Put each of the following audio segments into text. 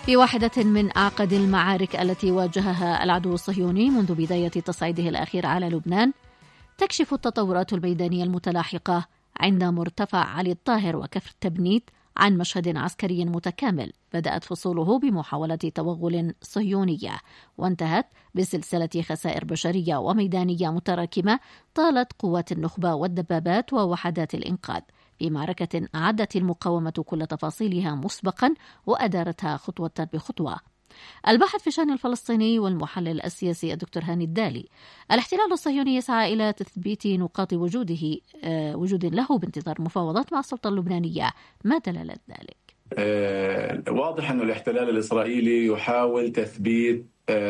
في واحدة من أعقد المعارك التي واجهها العدو الصهيوني منذ بداية تصعيده الأخير على لبنان، تكشف التطورات الميدانية المتلاحقة عند مرتفع علي الطاهر وكفر تبنيت عن مشهد عسكري متكامل بدأت فصوله بمحاولة توغل صهيونية وانتهت بسلسلة خسائر بشرية وميدانية متراكمة طالت قوات النخبة والدبابات ووحدات الإنقاذ في معركة أعدت المقاومة كل تفاصيلها مسبقا وأدارتها خطوة بخطوة. الباحث في الشأن الفلسطيني والمحلل السياسي الدكتور هاني الدالي: الاحتلال الصهيوني يسعى إلى تثبيت نقاط وجود له بانتظار مفاوضات مع السلطة اللبنانية، ما دلالة ذلك؟ واضح أن الاحتلال الإسرائيلي يحاول تثبيت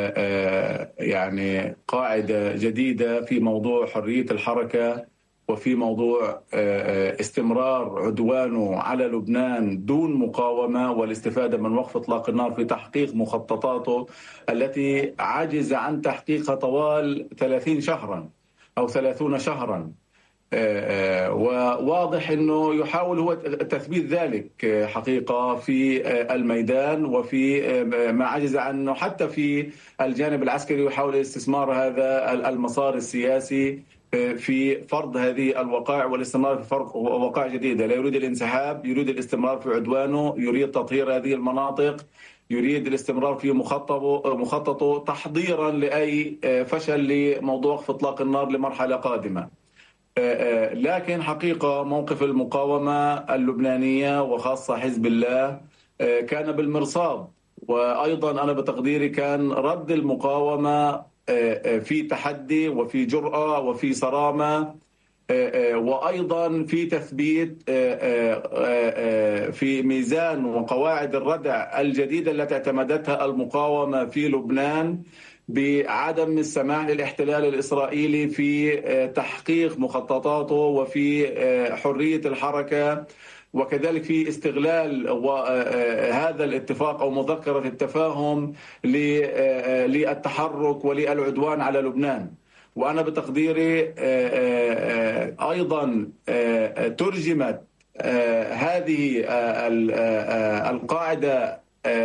يعني قاعدة جديدة في موضوع حرية الحركة وفي موضوع استمرار عدوانه على لبنان دون مقاومة والاستفادة من وقف إطلاق النار في تحقيق مخططاته التي عجز عن تحقيقها طوال 30 شهرا أو 30 شهرا. وواضح أنه يحاول هو تثبيت ذلك حقيقة في الميدان وفي ما عجز عنه حتى في الجانب العسكري، يحاول استثمار هذا المسار السياسي في فرض هذه الوقائع والاستمرار في فرض وقائع جديدة. لا يريد الانسحاب، يريد الاستمرار في عدوانه، يريد تطهير هذه المناطق، يريد الاستمرار في مخططه تحضيرا لأي فشل لموضوع وقف إطلاق النار لمرحلة قادمة. لكن حقيقة موقف المقاومة اللبنانية وخاصة حزب الله كان بالمرصاد، وأيضا أنا بتقديري كان رد المقاومة في تحدي وفي جرأة وفي صرامة، وأيضا في تثبيت في ميزان وقواعد الردع الجديدة التي اعتمدتها المقاومة في لبنان بعدم السماح للاحتلال الإسرائيلي في تحقيق مخططاته وفي حرية الحركة، وكذلك في استغلال هذا الاتفاق أو مذكرة التفاهم للتحرك وللعدوان على لبنان. وأنا بتقديري أيضا ترجمت هذه القاعدة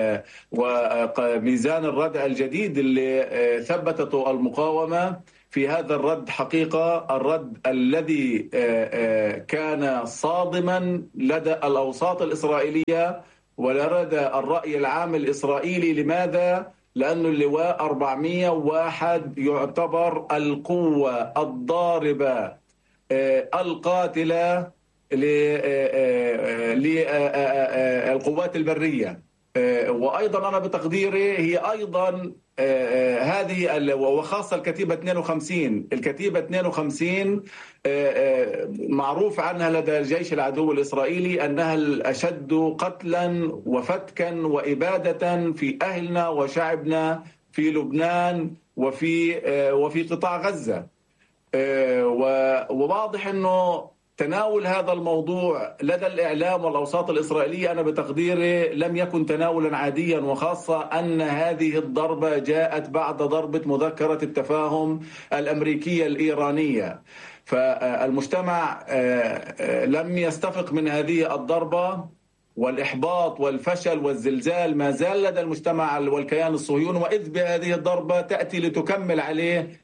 وميزان الردع الجديد اللي ثبتته المقاومة في هذا الرد، حقيقة الرد الذي كان صادما لدى الأوساط الإسرائيلية ولدى الرأي العام الإسرائيلي. لماذا؟ لأن اللواء 401 يعتبر القوة الضاربة القاتلة للقوات البرية. وأيضا أنا بتقديري هي أيضا هذه وخاصة الكتيبة 52. الكتيبة 52 معروف عنها لدى الجيش العدو الإسرائيلي أنها الأشد قتلا وفتكا وإبادة في أهلنا وشعبنا في لبنان وفي قطاع غزة. وواضح أنه تناول هذا الموضوع لدى الإعلام والأوساط الإسرائيلية أنا بتقديري لم يكن تناولا عاديا، وخاصة أن هذه الضربة جاءت بعد ضربة مذكرة التفاهم الأمريكية الإيرانية. فالمجتمع لم يستفق من هذه الضربة، والإحباط والفشل والزلزال ما زال لدى المجتمع والكيان الصهيوني، وإذ بهذه الضربة تأتي لتكمل عليه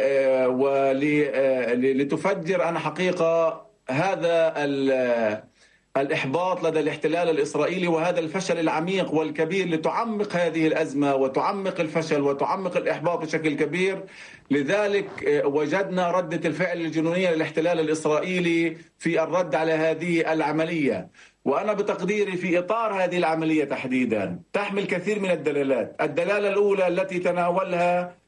ولتفجر أنا حقيقة هذا الإحباط لدى الاحتلال الإسرائيلي وهذا الفشل العميق والكبير، لتعمق هذه الأزمة وتعمق الفشل وتعمق الإحباط بشكل كبير. لذلك وجدنا ردة الفعل الجنونية للاحتلال الإسرائيلي في الرد على هذه العملية. وأنا بتقديري في إطار هذه العملية تحديدا تحمل كثير من الدلالات. الدلالة الأولى التي تناولها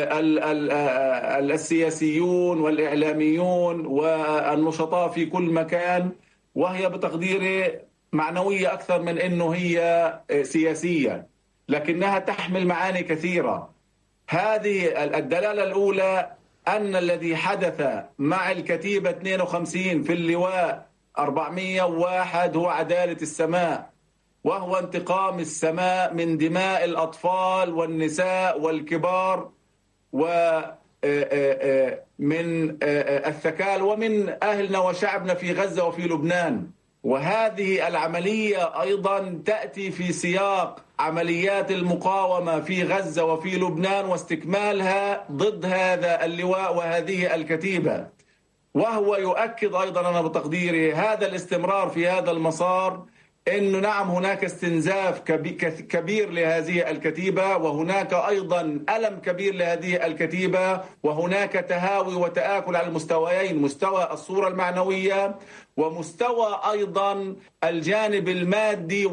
السياسيون والإعلاميون والنشطاء في كل مكان، وهي بتقديري معنوية أكثر من أنه هي سياسية، لكنها تحمل معاني كثيرة. هذه الدلالة الأولى أن الذي حدث مع الكتيبة 52 في اللواء 401 هو عدالة السماء، وهو انتقام السماء من دماء الأطفال والنساء والكبار ومن الثكال ومن أهلنا وشعبنا في غزة وفي لبنان. وهذه العملية أيضا تأتي في سياق عمليات المقاومة في غزة وفي لبنان واستكمالها ضد هذا اللواء وهذه الكتيبة. وهو يؤكد أيضا أنا بتقديري هذا الاستمرار في هذا المسار، أنه نعم هناك استنزاف كبير لهذه الكتيبة، وهناك أيضا ألم كبير لهذه الكتيبة، وهناك تهاوي وتآكل على المستويين، مستوى الصورة المعنوية ومستوى أيضا الجانب المادي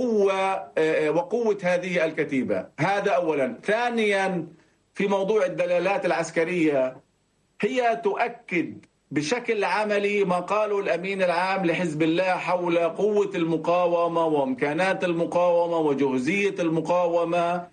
وقوة هذه الكتيبة. هذا أولا. ثانيا، في موضوع الدلالات العسكرية، هي تؤكد بشكل عملي ما قاله الأمين العام لحزب الله حول قوة المقاومة وإمكانات المقاومة وجهوزية المقاومة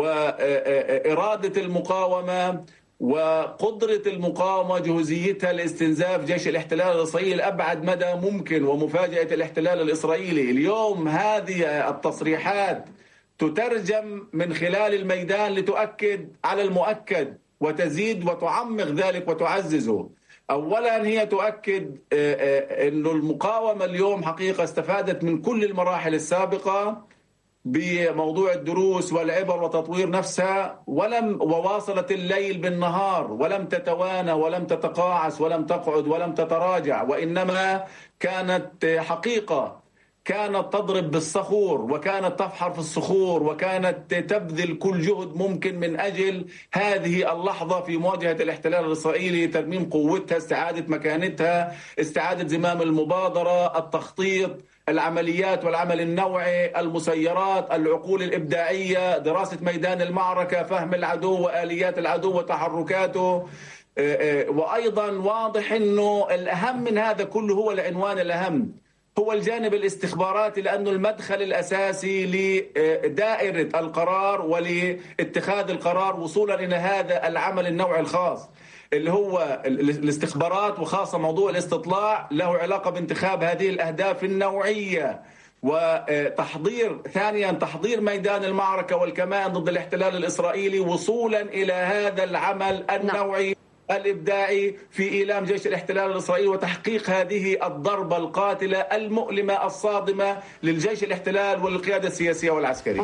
وإرادة المقاومة وقدرة المقاومة جهوزيتها لاستنزاف جيش الاحتلال الإسرائيلي لأبعد مدى ممكن ومفاجأة الاحتلال الإسرائيلي. اليوم هذه التصريحات تترجم من خلال الميدان لتؤكد على المؤكد وتزيد وتعمق ذلك وتعززه. أولا هي تؤكد أن المقاومة اليوم حقيقة استفادت من كل المراحل السابقة بموضوع الدروس والعبر وتطوير نفسها، وواصلت الليل بالنهار ولم تتوانى ولم تتقاعس ولم تقعد ولم تتراجع، وإنما كانت حقيقة كانت تضرب بالصخور وكانت تفحر في الصخور وكانت تبذل كل جهد ممكن من أجل هذه اللحظة في مواجهة الاحتلال الإسرائيلي، ترميم قوتها، استعادة مكانتها، استعادة زمام المبادرة، التخطيط، العمليات والعمل النوعي، المسيرات، العقول الإبداعية، دراسة ميدان المعركة، فهم العدو وآليات العدو وتحركاته. وأيضا واضح أنه الأهم من هذا كله هو العنوان الأهم، هو الجانب الاستخباراتي، لأنه المدخل الأساسي لدائرة القرار ولاتخاذ القرار وصولا إلى هذا العمل النوعي الخاص اللي هو الاستخبارات، وخاصة موضوع الاستطلاع له علاقة بانتخاب هذه الأهداف النوعية وتحضير. ثانيا تحضير ميدان المعركة والكمان ضد الاحتلال الإسرائيلي وصولا إلى هذا العمل النوعي الإبداعي في إيلام جيش الاحتلال الإسرائيلي وتحقيق هذه الضربة القاتلة المؤلمة الصادمة للجيش الاحتلال والقيادة السياسية والعسكرية.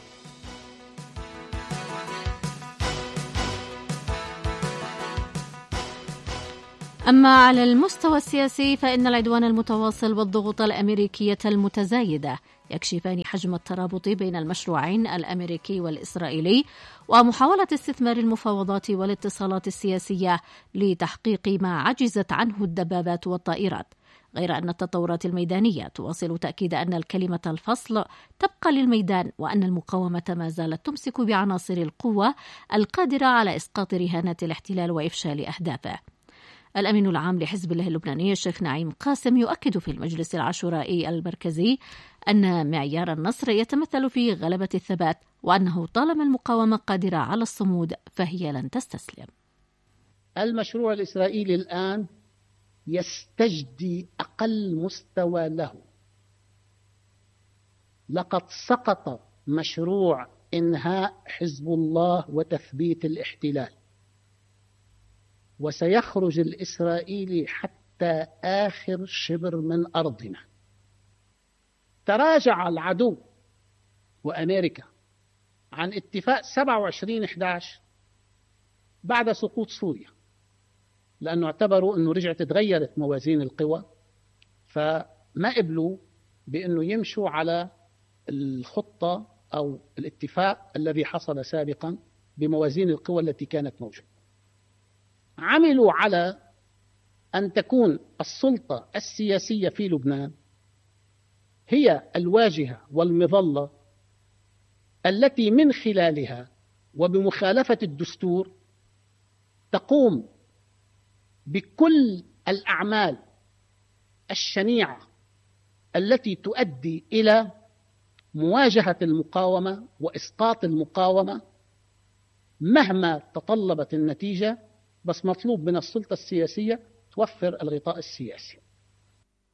أما على المستوى السياسي فإن العدوان المتواصل والضغوط الأمريكية المتزايدة يكشفان حجم الترابط بين المشروعين الأمريكي والإسرائيلي ومحاولة استثمار المفاوضات والاتصالات السياسية لتحقيق ما عجزت عنه الدبابات والطائرات، غير أن التطورات الميدانية تواصل تأكيد أن الكلمة الفصل تبقى للميدان وأن المقاومة ما زالت تمسك بعناصر القوة القادرة على إسقاط رهانات الاحتلال وإفشال أهدافه. الأمين العام لحزب الله اللبناني الشيخ نعيم قاسم يؤكد في المجلس العاشورائي المركزي أن معيار النصر يتمثل في غلبة الثبات، وأنه طالما المقاومة قادرة على الصمود فهي لن تستسلم. المشروع الإسرائيلي الآن يستجدي أقل مستوى له. لقد سقط مشروع إنهاء حزب الله وتثبيت الاحتلال، وسيخرج الإسرائيلي حتى آخر شبر من أرضنا. تراجع العدو وأمريكا عن اتفاق 27/11 بعد سقوط سوريا، لأنه اعتبروا أنه رجعت تغيرت موازين القوى، فما قبلوا بأنه يمشوا على الخطة أو الاتفاق الذي حصل سابقا بموازين القوى التي كانت موجودة. عملوا على أن تكون السلطة السياسية في لبنان هي الواجهة والمظلة التي من خلالها وبمخالفة الدستور تقوم بكل الأعمال الشنيعة التي تؤدي إلى مواجهة المقاومة وإسقاط المقاومة مهما تطلبت النتيجة، بس مطلوب من السلطة السياسية توفر الغطاء السياسي.